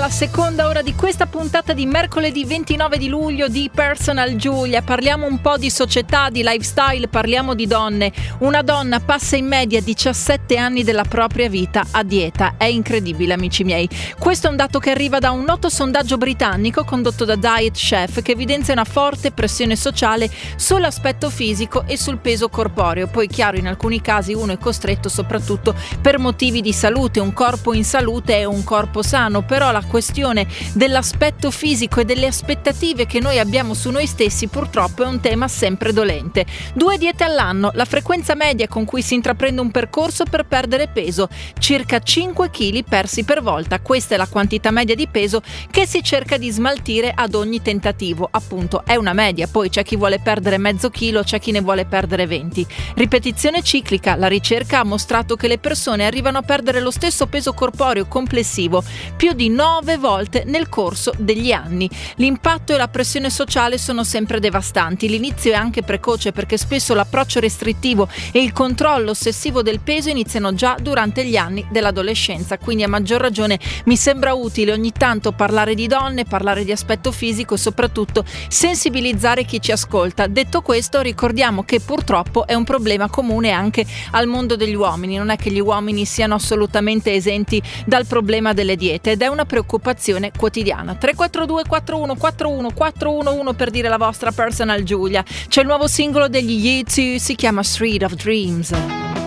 alla seconda ora di questa puntata di mercoledì 29 di luglio di Personal Giulia. Parliamo un po' di società, di lifestyle, parliamo di donne. Una donna passa in media 17 anni della propria vita a dieta. È incredibile, amici miei. Questo è un dato che arriva da un noto sondaggio britannico condotto da Diet Chef, che evidenzia una forte pressione sociale sull'aspetto fisico e sul peso corporeo. Poi, chiaro, in alcuni casi uno è costretto soprattutto per motivi di salute. Un corpo in salute è un corpo sano, però la questione dell'aspetto fisico e delle aspettative che noi abbiamo su noi stessi purtroppo è un tema sempre dolente. 2 diete all'anno, la frequenza media con cui si intraprende un percorso per perdere peso, circa 5 kg persi per volta. Questa è la quantità media di peso che si cerca di smaltire ad ogni tentativo. Appunto, è una media, poi c'è chi vuole perdere mezzo chilo, c'è chi ne vuole perdere 20. Ripetizione ciclica, la ricerca ha mostrato che le persone arrivano a perdere lo stesso peso corporeo complessivo più di 9 volte nel corso degli anni. L'impatto e la pressione sociale sono sempre devastanti. L'inizio è anche precoce, perché spesso l'approccio restrittivo e il controllo ossessivo del peso iniziano già durante gli anni dell'adolescenza, quindi a maggior ragione mi sembra utile ogni tanto parlare di donne, parlare di aspetto fisico e soprattutto sensibilizzare chi ci ascolta. Detto questo, ricordiamo che purtroppo è un problema comune anche al mondo degli uomini. Non è che gli uomini siano assolutamente esenti dal problema delle diete ed è una preoccupazione quotidiana. 342 4141 411 per dire la vostra Personal Giulia. C'è il nuovo singolo degli U2, si chiama Street of Dreams.